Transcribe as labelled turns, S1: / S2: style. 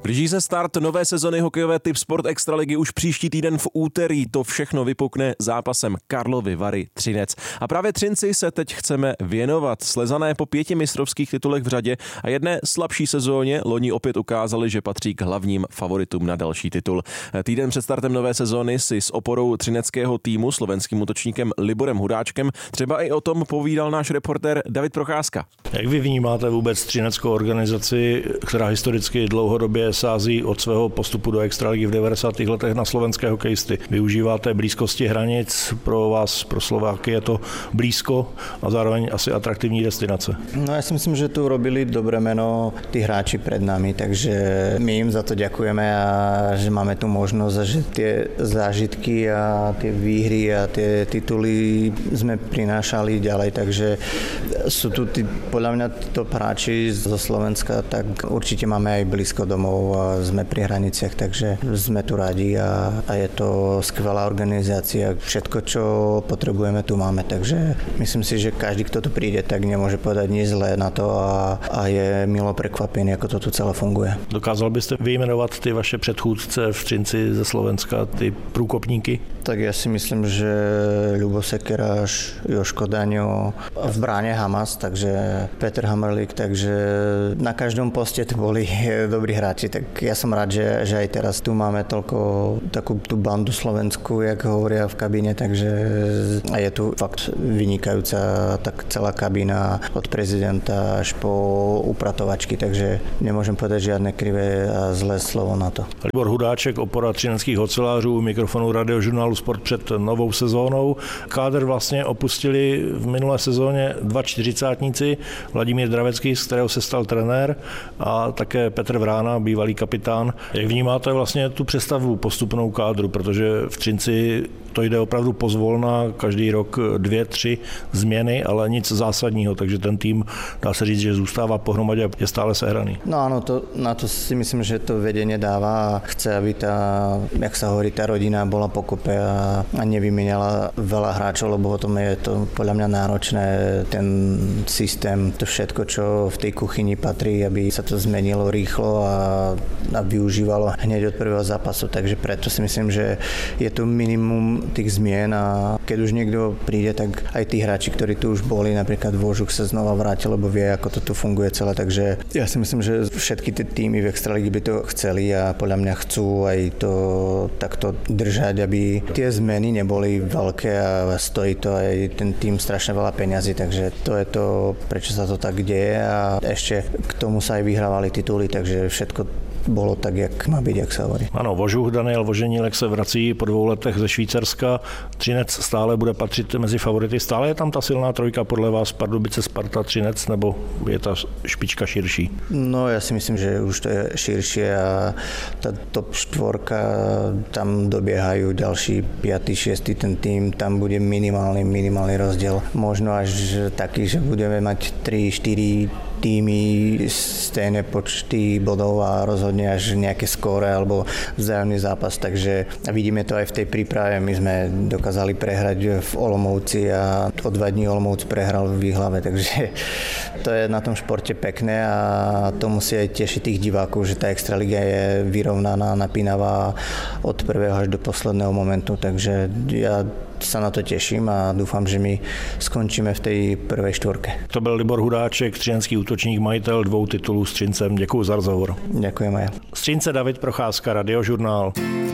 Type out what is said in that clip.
S1: Blíží se start nové sezony hokejové Tipsport Extraligy už příští týden v úterý. To všechno vypukne zápasem Karlovy Vary Třinec. A právě Třinci se teď chceme věnovat. Slezané po 5 mistrovských titulech v řadě a jedné slabší sezóně loni opět ukázali, že patří k hlavním favoritům na další titul. Týden před startem nové sezóny si s oporou třineckého týmu, slovenským útočníkem Liborem Hudáčkem, třeba i o tom povídal náš reportér David Procházka.
S2: Jak vy vnímáte vůbec třineckou organizaci, která historicky dlouhodobě sází od svého postupu do extraligy v 90. letech na slovenské hokejisty? Využíváte blízkosti hranic, pro vás, pro Slováky je to blízko a zároveň asi atraktivní destinace?
S3: No ja si myslím, že tu robili dobré meno tí hráči pred nami, takže my im za to ďakujeme a že máme tu možnosť a že tie zážitky a tie výhry a tie tituly sme prinášali ďalej, takže sú tu podľa mňa top hráči zo Slovenska, tak určite máme aj blízko domov a sme pri hraniciach, takže sme tu radi a je to skvelá organizácia. Všetko, čo potrebujeme, tu máme, takže myslím si, že každý, kto tu príde, tak nemôže povedať nič zlé na to a je milo prekvapený, ako to tu celé funguje.
S2: Dokázal byste vyjmenovat ty vaše předchůdce v Třinci ze Slovenska, ty průkopníky?
S3: Tak ja si myslím, že Ľubo Sekeráš, Joško Daňo, v bráne Hamas, takže Peter Hamrlík, takže na každom poste tu boli dobrí hráči, tak ja som rád, že aj teraz tu máme toľko takú tú bandu slovenskú, jak hovoria v kabíne, takže je tu fakt vynikajúca tak celá kabína od prezidenta až po upratovačky, takže nemôžem povedať žiadne krivé a zlé slovo na to.
S2: Libor Hudáček, opora třineckých ocelářů, mikrofonu Radiožurnálu Sport před novou sezónou. Kádr vlastně opustili v minulé sezóně 2 čtyřicátníci, Vladimír Dravecký, z kterého se stal trenér, a také Petr Vrána, bývalý kapitán. Jak vnímáte vlastně tu přestavbu postupnou kádru, protože v Třinci to jde opravdu pozvolna, každý rok 2, 3 změny, ale nic zásadního, takže ten tým, dá se říct, že zůstává pohromadě a je stále sehraný.
S3: No áno, na to si myslím, že to vedenie dáva a chce, aby tá, jak sa hovorí, tá rodina bola pokope a nevymenala veľa hráčov, lebo potom je to podľa mňa náročné, ten systém, to všetko, čo v tej kuchyni patrí, aby sa to zmenilo rýchlo a využívalo hneď od prvého zápasu, takže preto si myslím, že je to minimum tých zmien a keď už niekto príde, tak aj tí hráči, ktorí tu už boli, napríklad Vožuk sa znova vrátil, lebo vie, ako to tu funguje celé, takže ja si myslím, že všetky tie týmy v extralíge by to chceli a podľa mňa chcú aj to takto držať, aby tie zmeny neboli veľké a stojí to aj ten tým strašne veľa peňazí, takže to je to, prečo sa to tak deje a ešte k tomu sa aj vyhrávali tituly, takže všetko bolo tak, jak má byť, jak sa hovorí.
S2: Ano, Vožuch Daniel Voženílek se vrací po 2 letech ze Švýcarska. Třinec stále bude patřit mezi favority. Stále je tam ta silná trojka podle vás Pardubice, Sparta, Třinec, nebo je ta špička širší?
S3: No ja si myslím, že už to je širšie a tá top 4, tam dobiehajú ďalší 5., 6. ten tým, tam bude minimálny rozdiel. Možno až taký, že budeme mať 3-4 týmy stejné počty bodov a rozhodne až nejaké skóre alebo vzájomný zápas, takže vidíme to aj v tej príprave. My sme dokázali prehrať v Olomouci a o 2 dní Olomouc prehral v Výhlave, takže to je na tom športe pekné a to musí aj tešiť tých divákov, že tá extraliga je vyrovnaná, napínavá od prvého až do posledného momentu, takže ja sa na to teším a dúfam, že my skončíme v tej prvej 4.
S2: To byl Libor Hudáček, třinecký útočník, majitel 2 titulů s Třincem. Děkuji za rozhovor.
S3: Ďakujem aj.
S2: Z Třince David Procházka, Radiožurnál.